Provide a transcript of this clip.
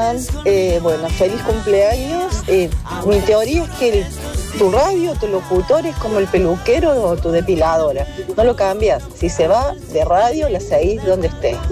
están? Bueno, feliz cumpleaños. Mi teoría es que tu radio, tu locutor es como el peluquero o tu depiladora. No lo cambias. Si se va de radio, la seguís donde esté.